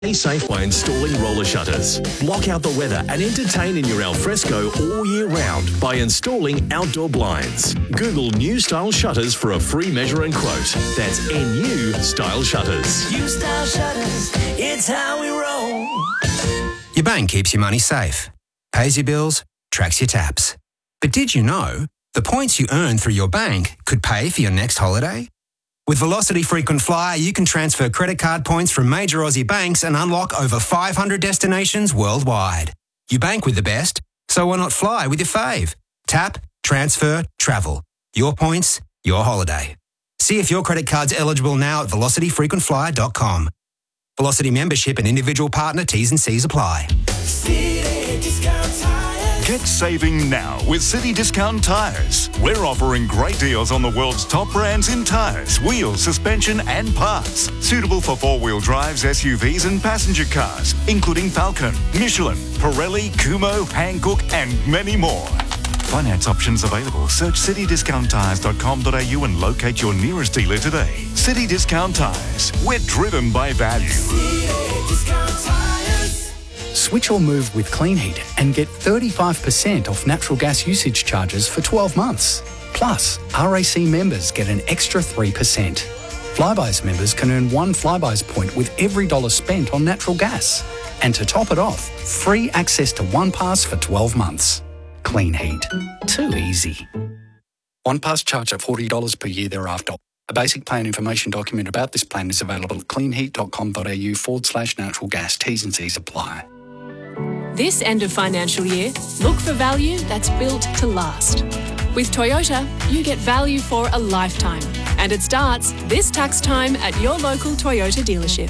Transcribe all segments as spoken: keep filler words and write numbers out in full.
Be safe by installing roller shutters. Block out the weather and entertain in your alfresco all year round by installing outdoor blinds. Google New Style Shutters for a free measure and quote. That's N U Style Shutters. New Style Shutters, it's how we roll. Your bank keeps your money safe, pays your bills, tracks your taps. But did you know the points you earn through your bank could pay for your next holiday? With Velocity Frequent Flyer, you can transfer credit card points from major Aussie banks and unlock over five hundred destinations worldwide. You bank with the best, so why not fly with your fave? Tap, transfer, travel. Your points, your holiday. See if your credit card's eligible now at velocity frequent flyer dot com. Velocity membership and individual partner T's and C's apply. City Discount Tires. Get saving now with City Discount Tires. We're offering great deals on the world's top brands in tyres, wheels, suspension and parts. Suitable for four-wheel drives, S U Vs and passenger cars, including Falcon, Michelin, Pirelli, Kumho, Hankook and many more. Finance options available. Search city discount tires dot com dot a u and locate your nearest dealer today. City Discount Tires. We're driven by value. City Discount Tires. Switch or move with Clean Heat and get thirty-five percent off natural gas usage charges for twelve months. Plus, R A C members get an extra three percent. Flybuys members can earn one Flybuys point with every dollar spent on natural gas. And to top it off, free access to OnePass for twelve months. Clean Heat. Too easy. OnePass charge at forty dollars per year thereafter. A basic plan information document about this plan is available at cleanheat dot com dot a u forward slash natural gas. T's and C's apply. This end of financial year, look for value that's built to last. With Toyota, you get value for a lifetime. And it starts this tax time at your local Toyota dealership.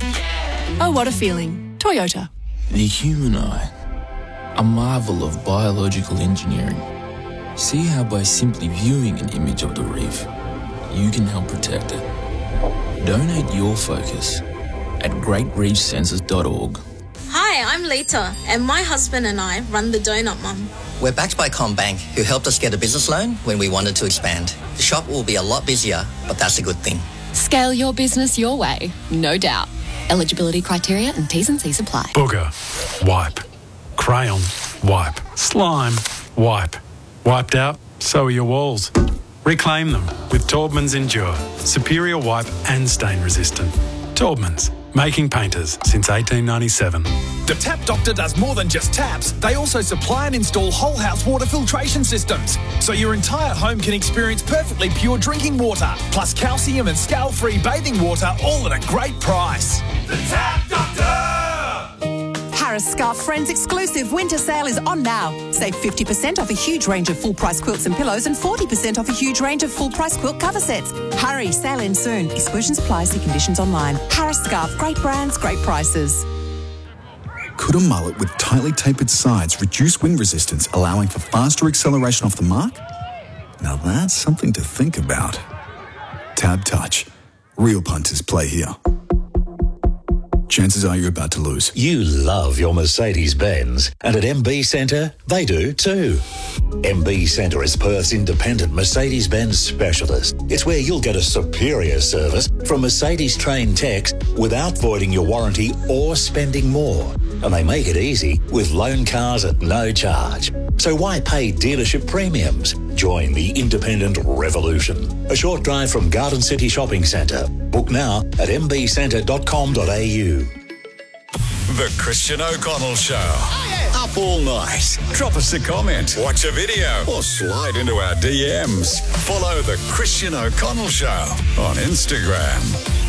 Oh, what a feeling. Toyota. The human eye. A marvel of biological engineering. See how by simply viewing an image of the reef, you can help protect it. Donate your focus at great reef sensors dot org. Hi, I'm Lita, and my husband and I run the Donut Mum. We're backed by CommBank, who helped us get a business loan when we wanted to expand. The shop will be a lot busier, but that's a good thing. Scale your business your way, no doubt. Eligibility criteria and T's and C's apply. Booger, wipe. Crayon, wipe. Slime, wipe. Wiped out, so are your walls. Reclaim them with Taubman's Endure. Superior wipe and stain resistant. Taubman's, making painters since eighteen ninety-seven. The Tap Doctor does more than just taps. They also supply and install whole house water filtration systems, so your entire home can experience perfectly pure drinking water, plus calcium and scale-free bathing water, all at a great price. The Tap Doctor. Harris Scarf Friends exclusive winter sale is on now. Save fifty percent off a huge range of full-price quilts and pillows and forty percent off a huge range of full-price quilt cover sets. Hurry, sale ends soon. Exclusions apply, see conditions online. Harris Scarf, great brands, great prices. Could a mullet with tightly tapered sides reduce wind resistance, allowing for faster acceleration off the mark? Now that's something to think about. Tab Touch. Real punters play here. Chances are you're about to lose. You love your Mercedes-Benz, and at M B Centre, they do too. M B Centre is Perth's independent Mercedes-Benz specialist. It's where you'll get a superior service from Mercedes-trained techs without voiding your warranty or spending more. And they make it easy with loan cars at no charge. So why pay dealership premiums? Join the independent revolution. A short drive from Garden City Shopping Centre. Book now at m b centre dot com dot a u. The Christian O'Connell Show. Oh, yeah. Up all night. Drop us a comment, watch a video, or slide into our D Ms. Follow The Christian O'Connell Show on Instagram.